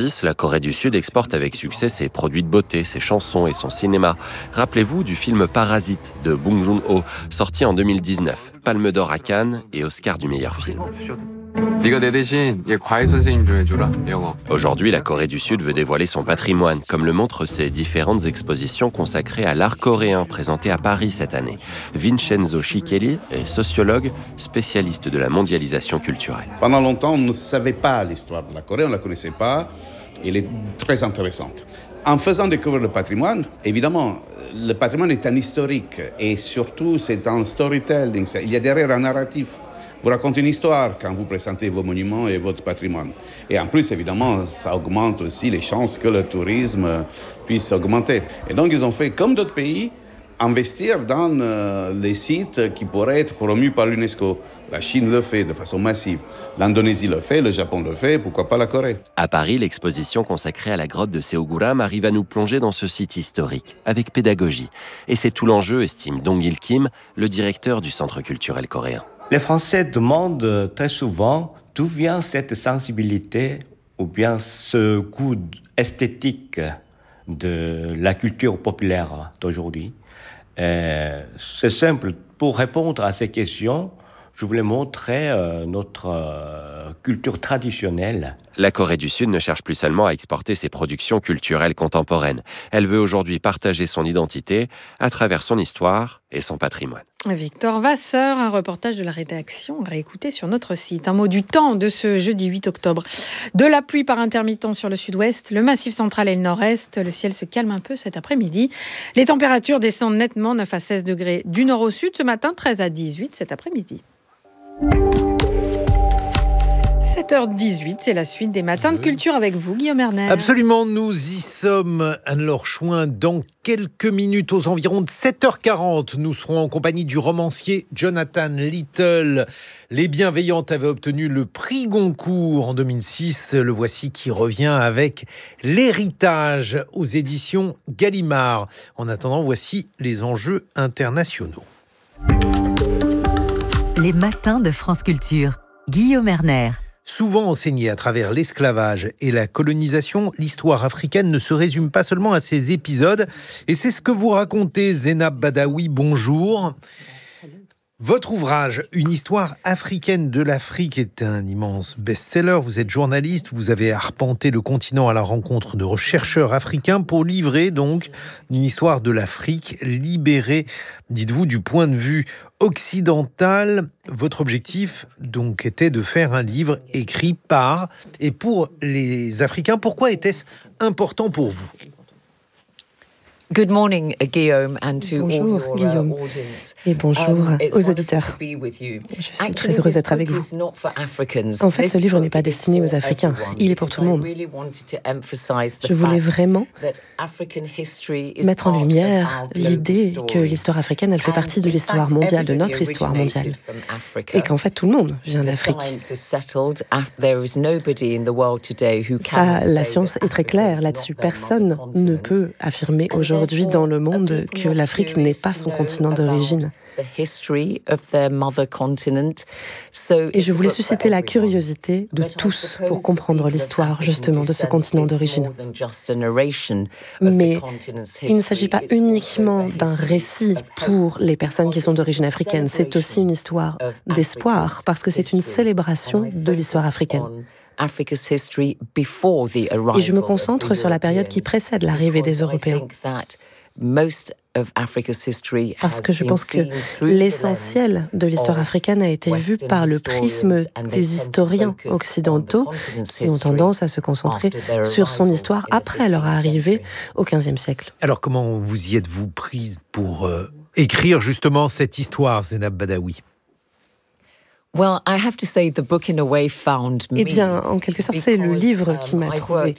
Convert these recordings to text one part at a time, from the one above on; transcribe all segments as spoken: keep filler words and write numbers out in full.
soixante-dix, la Corée du Sud exporte avec succès ses produits de beauté, ses chansons et son cinéma. Rappelez-vous du film Parasite de Bong Joon-ho, sorti en deux mille dix-neuf. Palme d'or à Cannes et Oscar du meilleur film. Aujourd'hui, la Corée du Sud veut dévoiler son patrimoine, comme le montrent ses différentes expositions consacrées à l'art coréen présentées à Paris cette année. Vincenzo Schichelli est sociologue, spécialiste de la mondialisation culturelle. Pendant longtemps, on ne savait pas l'histoire de la Corée, on ne la connaissait pas. Elle est très intéressante. En faisant découvrir le patrimoine, évidemment, le patrimoine est un historique et surtout c'est un storytelling. Il y a derrière un narratif. Vous racontez une histoire quand vous présentez vos monuments et votre patrimoine. Et en plus, évidemment, ça augmente aussi les chances que le tourisme puisse augmenter. Et donc, ils ont fait, comme d'autres pays, investir dans euh, les sites qui pourraient être promus par l'UNESCO. La Chine le fait de façon massive. L'Indonésie le fait, le Japon le fait, pourquoi pas la Corée? À Paris, l'exposition consacrée à la grotte de Seoguram arrive à nous plonger dans ce site historique, avec pédagogie. Et c'est tout l'enjeu, estime Dong-il Kim, le directeur du Centre culturel coréen. Les Français demandent très souvent d'où vient cette sensibilité ou bien ce goût esthétique de la culture populaire d'aujourd'hui. Euh, c'est simple, pour répondre à ces questions, je voulais montrer euh, notre euh, culture traditionnelle. La Corée du Sud ne cherche plus seulement à exporter ses productions culturelles contemporaines. Elle veut aujourd'hui partager son identité à travers son histoire et son patrimoine. Victor Vasseur, un reportage de la rédaction réécouté sur notre site. Un mot du temps de ce jeudi huit octobre. De la pluie par intermittent sur le sud-ouest, le massif central et le nord-est. Le ciel se calme un peu cet après-midi. Les températures descendent nettement, neuf à seize degrés du nord au sud ce matin, treize à dix-huit cet après-midi. sept heures dix-huit, c'est la suite des matins de culture avec vous, Guillaume Erner. Absolument, nous y sommes. Anne-Laure Chouin, dans quelques minutes, aux environs de sept heures quarante, nous serons en compagnie du romancier Jonathan Little. Les Bienveillantes avaient obtenu le prix Goncourt en deux mille six. Le voici qui revient avec L'Héritage aux éditions Gallimard. En attendant, voici les enjeux internationaux. Les matins de France Culture. Guillaume Erner. Souvent enseignée à travers l'esclavage et la colonisation, l'histoire africaine ne se résume pas seulement à ces épisodes. Et c'est ce que vous racontez, Zénab Badaoui. Bonjour. Votre ouvrage, Une histoire africaine de l'Afrique, est un immense best-seller. Vous êtes journaliste, vous avez arpenté le continent à la rencontre de chercheurs africains pour livrer donc une histoire de l'Afrique libérée, dites-vous, du point de vue occidental. Votre objectif donc était de faire un livre écrit par et pour les Africains. Pourquoi était-ce important pour vous ? Good morning, Guillaume, and to bonjour, all your, Guillaume, uh, audience. Et bonjour um, aux auditeurs. Je suis très heureuse d'être avec vous. En fait, ce livre n'est pas destiné aux Africains, il est pour tout le monde. Je voulais vraiment mettre en lumière l'idée que l'histoire africaine, elle fait partie de l'histoire mondiale, de notre histoire mondiale, et qu'en fait, tout le monde vient d'Afrique. Ça, la science est très claire là-dessus. Personne ne peut affirmer aujourd'hui aujourd'hui dans le monde que l'Afrique n'est pas son continent d'origine. Et je voulais susciter la curiosité de tous pour comprendre l'histoire justement de ce continent d'origine. Mais il ne s'agit pas uniquement d'un récit pour les personnes qui sont d'origine africaine, c'est aussi une histoire d'espoir parce que c'est une célébration de l'histoire africaine. Et je me concentre sur la période qui précède l'arrivée des Européens. Parce que je pense que l'essentiel de l'histoire africaine a été vu par le prisme des historiens occidentaux qui ont tendance à se concentrer sur son histoire après leur arrivée au quinzième siècle. Alors comment vous y êtes-vous prise pour euh, écrire justement cette histoire, Zénab Badaoui ? Eh bien, en quelque sorte, c'est le livre qui m'a trouvé.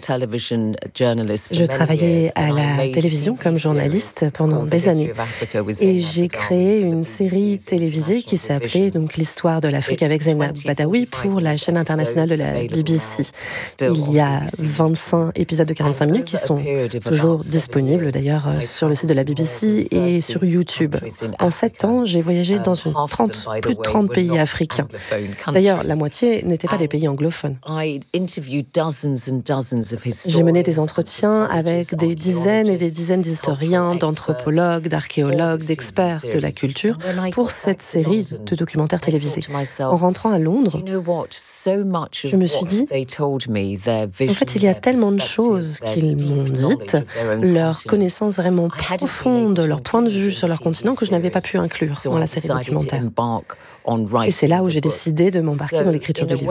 Je travaillais à la télévision comme journaliste pendant des années et j'ai créé une série télévisée qui s'appelait donc l'histoire de l'Afrique avec Zénab Badaoui pour la chaîne internationale de la B B C. Il y a vingt-cinq épisodes de quarante-cinq minutes qui sont toujours disponibles d'ailleurs sur le site de la B B C et sur YouTube. En sept ans, j'ai voyagé dans une trente, plus de trente pays africains. africains. D'ailleurs, la moitié n'étaient pas des pays anglophones. J'ai mené des entretiens avec des dizaines et des dizaines d'historiens, d'anthropologues, d'archéologues, d'experts de la culture pour cette série de documentaires télévisés. En rentrant à Londres, je me suis dit, en fait, il y a tellement de choses qu'ils m'ont dites, leur connaissance vraiment profonde, leur point de vue sur leur continent que je n'avais pas pu inclure dans la série documentaire. Et c'est là où j'ai décidé de m'embarquer dans l'écriture du livre.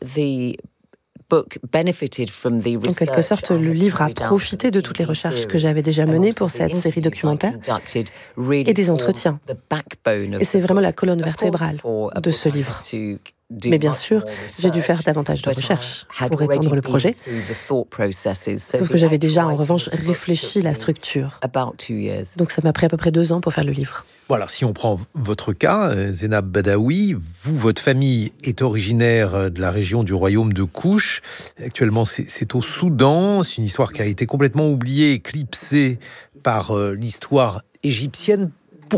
En quelque sorte, le livre a profité de toutes les recherches que j'avais déjà menées pour cette série documentaire et des entretiens. Et c'est vraiment la colonne vertébrale de ce livre. Mais bien sûr, j'ai dû faire davantage de recherches pour étendre le projet. Sauf que j'avais déjà, en revanche, réfléchi la structure. Donc ça m'a pris à peu près deux ans pour faire le livre. Bon, alors si on prend votre cas, Zeinab Badaoui, vous, votre famille est originaire de la région du royaume de Kouch. Actuellement, c'est, c'est au Soudan. C'est une histoire qui a été complètement oubliée, éclipsée par euh, l'histoire égyptienne. Pourquoi ?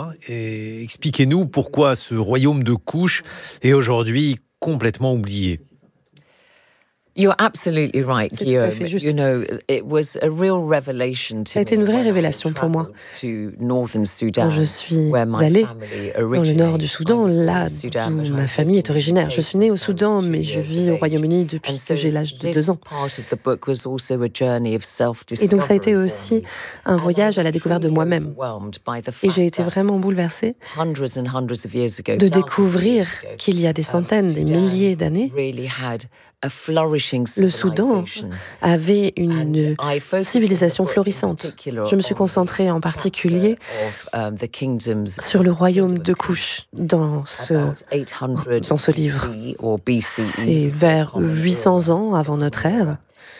Et expliquez-nous pourquoi ce royaume de Kouch est aujourd'hui complètement oublié. You're absolutely right, C'est tout à fait juste. You know, it was a real revelation to Ça a été une vraie révélation pour moi. Quand je suis allée dans le nord du Soudan, là d'où ma famille est originaire. Je suis née au Soudan, mais je vis au Royaume-Uni depuis que j'ai l'âge de deux ans. Et donc ça a été aussi un voyage à la découverte de moi-même. Et j'ai été vraiment bouleversée de découvrir qu'il y a des centaines, des milliers d'années, le Soudan avait une civilisation florissante. Je me suis concentrée en particulier sur le royaume de Kouch dans ce, dans ce livre. C'est vers huit cents ans avant notre ère.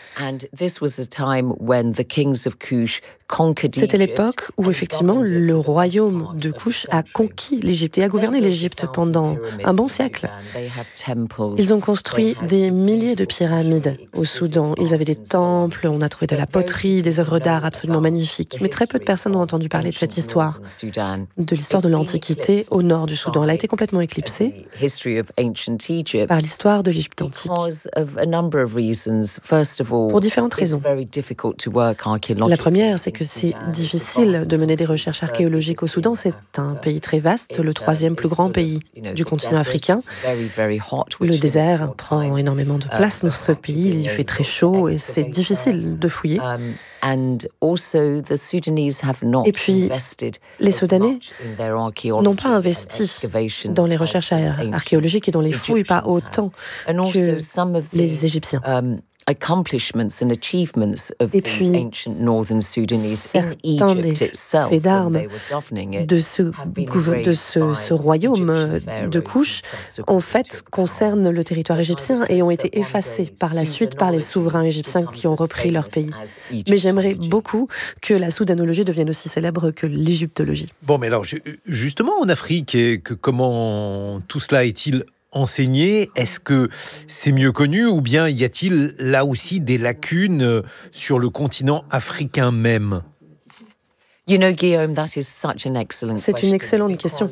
C'était l'époque où, effectivement, le royaume de Kouch a conquis l'Égypte et a gouverné l'Égypte pendant un bon siècle. Ils ont construit des milliers de pyramides au Soudan. Ils avaient des temples, on a trouvé de la poterie, des œuvres d'art absolument magnifiques. Mais très peu de personnes ont entendu parler de cette histoire, de l'histoire de l'Antiquité au nord du Soudan. Elle a été complètement éclipsée par l'histoire de l'Égypte antique. Pour différentes raisons. La première, c'est que c'est difficile de mener des recherches archéologiques au Soudan. C'est un pays très vaste, le troisième plus grand pays du continent africain. Le désert prend énormément de place dans ce pays. Il fait très chaud et c'est difficile de fouiller. Et puis, les Soudanais n'ont pas investi dans les recherches archéologiques et dans les fouilles pas autant que les Égyptiens. Et puis, certains des faits d'armes de ce, de ce, ce royaume de Kouch, en fait, concernent le territoire égyptien et ont été effacés par la suite par les souverains égyptiens qui ont repris leur pays. Mais j'aimerais beaucoup que la soudanologie devienne aussi célèbre que l'égyptologie. Bon, mais alors, justement, en Afrique, que, comment tout cela est-il enseigné? Est-ce que c'est mieux connu ou bien y a-t-il là aussi des lacunes sur le continent africain même? You know, Guillaume, that is such an excellent C'est une excellente question.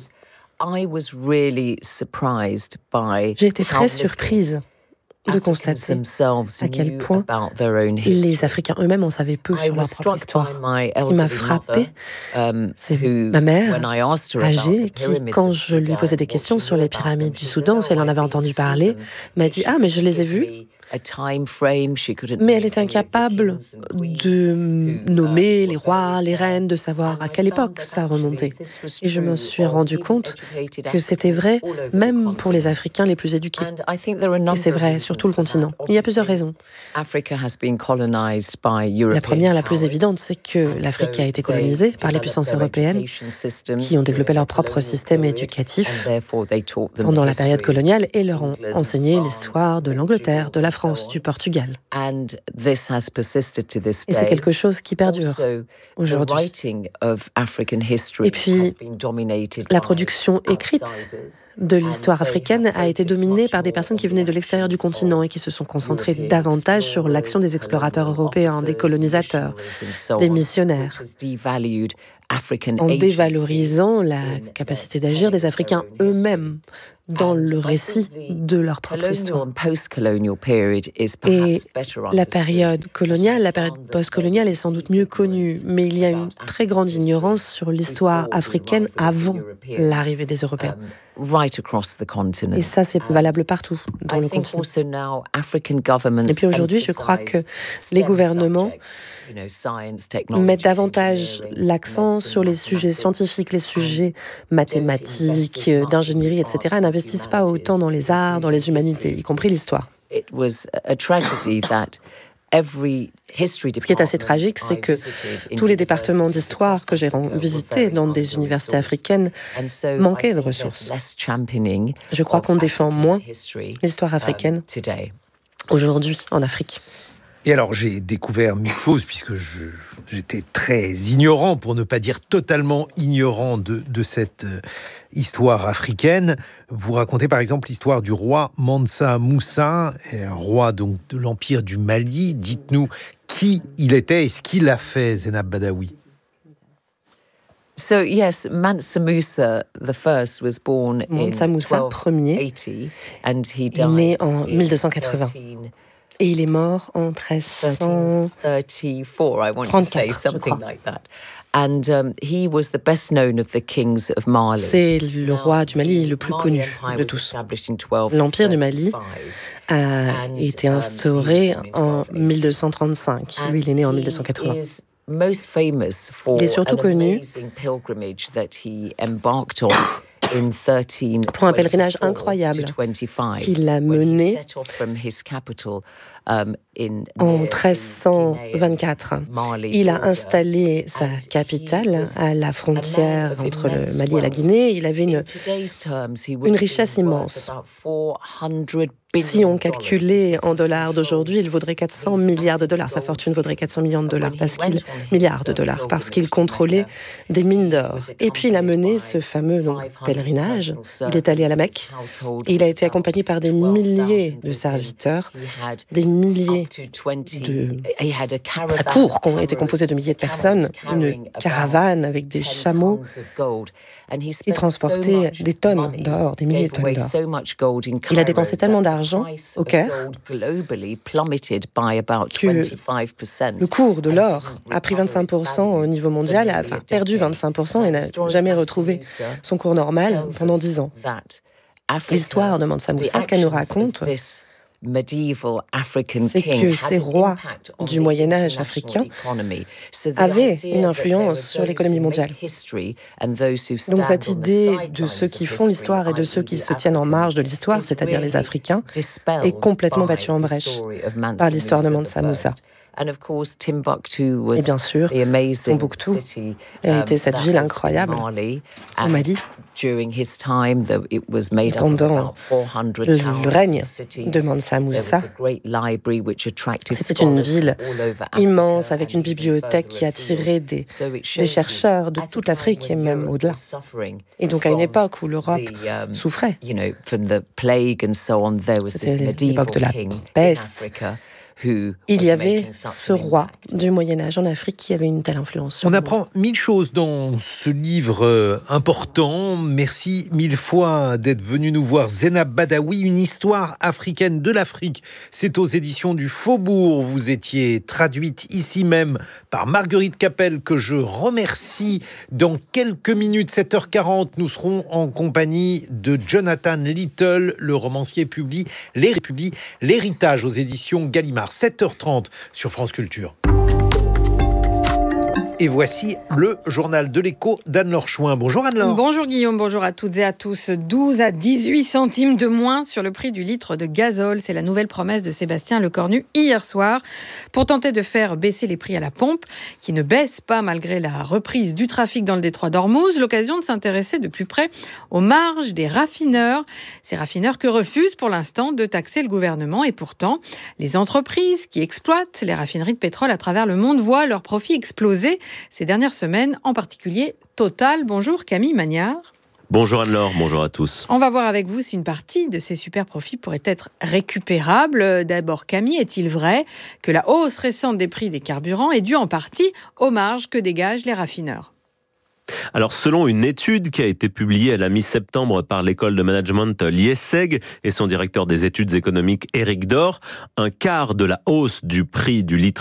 J'ai été très surprise de constater à quel point les Africains eux-mêmes en savaient peu sur leur propre histoire. Ce qui m'a frappée, c'est ma mère, âgée, qui, quand je lui posais des questions sur les pyramides du Soudan, si elle en avait entendu parler, m'a dit « Ah, mais je les ai vues ». Mais elle était incapable de nommer les rois, les reines, de savoir à quelle époque ça remontait. Et je me suis rendu compte que c'était vrai même pour les Africains les plus éduqués. Et c'est vrai sur tout le continent. Il y a plusieurs raisons. La première, la plus évidente, c'est que l'Afrique a été colonisée par les puissances européennes qui ont développé leur propre système éducatif pendant la période coloniale et leur ont enseigné l'histoire de l'Angleterre, de la France, du Portugal. Et c'est quelque chose qui perdure aujourd'hui. Et puis, la production écrite de l'histoire africaine a été dominée par des personnes qui venaient de l'extérieur du continent et qui se sont concentrées davantage sur l'action des explorateurs européens, des colonisateurs, des missionnaires, en dévalorisant la capacité d'agir des Africains eux-mêmes dans le récit de leur propre histoire. Et la période coloniale, la période post-coloniale est sans doute mieux connue, mais il y a une très grande ignorance sur l'histoire africaine avant l'arrivée des Européens. Et ça, c'est valable partout dans le continent. Et puis aujourd'hui, je crois que les gouvernements mettent davantage l'accent sur les sujets scientifiques, les sujets mathématiques, d'ingénierie, et cetera, n'investissent pas autant dans les arts, dans les humanités, y compris l'histoire. Ce qui est assez tragique, c'est que tous les départements d'histoire que j'ai visités dans des universités africaines manquaient de ressources. Je crois qu'on défend moins l'histoire africaine aujourd'hui en Afrique. Et alors, j'ai découvert mille choses, puisque je, j'étais très ignorant, pour ne pas dire totalement ignorant de, de cette euh, histoire africaine. Vous racontez par exemple l'histoire du roi Mansa Moussa, roi donc de l'Empire du Mali. Dites-nous qui il était et ce qu'il a fait, Zeinab Badawi. So yes, Mansa Musa the first was born Mansa Moussa premier est né en mille deux cent quatre-vingts. Et il est mort en treize cent trente-quatre, je crois. And um, he was the best known of the kings of Mali. C'est le roi du Mali le plus connu de tous. L'Empire du Mali a été instauré en mille deux cent trente-cinq. Lui, il est né en mille deux cent quatre-vingts. Il est surtout connu pour un pèlerinage incroyable qu'il a mené en treize cent vingt-quatre. Il a installé sa capitale à la frontière entre le Mali et la Guinée. Il avait une, une richesse immense. Si on calculait en dollars d'aujourd'hui, il vaudrait quatre cents milliards de dollars. Sa fortune vaudrait quatre cents millions de dollars, parce qu'il, milliards de dollars, parce qu'il contrôlait des mines d'or. Et puis il a mené ce fameux donc, pèlerinage. Il est allé à la Mecque et il a été accompagné par des milliers de serviteurs, des milliers de... Sa cour qui ont été composée de milliers de personnes, une caravane avec des chameaux. Il transportait des tonnes d'or, des milliers de tonnes d'or. Il a dépensé tellement d'argent au Caire que le cours de l'or a pris vingt-cinq pour cent au niveau mondial, a enfin, perdu vingt-cinq pour cent et n'a jamais retrouvé son cours normal pendant dix ans. L'histoire de Mansa Moussa, ce qu'elle nous raconte, c'est que ces rois du Moyen-Âge africain avaient une influence sur l'économie mondiale. Donc cette idée de ceux qui font l'histoire et de ceux qui se tiennent en marge de l'histoire, c'est-à-dire les Africains, est complètement battue en brèche par l'histoire de Mansa Moussa. Et bien sûr, Tombouctou a été cette ville incroyable au Mali. Pendant le règne de Mansa Moussa, c'était une ville immense avec une bibliothèque qui attirait des, des chercheurs de toute l'Afrique et même au-delà. Et donc à une époque où l'Europe souffrait, c'était l'époque de la peste, il y avait ce roi du Moyen-Âge en Afrique qui avait une telle influence sur On le apprend monde. mille choses dans ce livre important. Merci mille fois d'être venu nous voir. Zeinab Badawi, une histoire africaine de l'Afrique. C'est aux éditions du Faubourg. Vous étiez traduite ici même par Marguerite Capel, que je remercie. Dans quelques minutes, sept heures quarante, nous serons en compagnie de Jonathan Little. Le romancier publie Les publie L'Héritage aux éditions Gallimard. sept heures trente sur France Culture. Et voici le journal de l'écho d'Anne-Laure Chouin. Bonjour Anne-Laure. Bonjour Guillaume, bonjour à toutes et à tous. douze à dix-huit centimes de moins sur le prix du litre de gazole. C'est la nouvelle promesse de Sébastien Lecornu hier soir pour tenter de faire baisser les prix à la pompe, qui ne baissent pas malgré la reprise du trafic dans le détroit d'Ormuz. L'occasion de s'intéresser de plus près aux marges des raffineurs. Ces raffineurs que refuse pour l'instant de taxer le gouvernement. Et pourtant, les entreprises qui exploitent les raffineries de pétrole à travers le monde voient leurs profits exploser ces dernières semaines, en particulier Total. Bonjour Camille Magnard. Bonjour Anne-Laure, bonjour à tous. On va voir avec vous si une partie de ces super profits pourrait être récupérable. D'abord Camille, est-il vrai que la hausse récente des prix des carburants est due en partie aux marges que dégagent les raffineurs ? Alors, selon une étude qui a été publiée à la mi-septembre par l'école de management l'IESEG et son directeur des études économiques Éric Dor, un quart de la hausse du prix du litre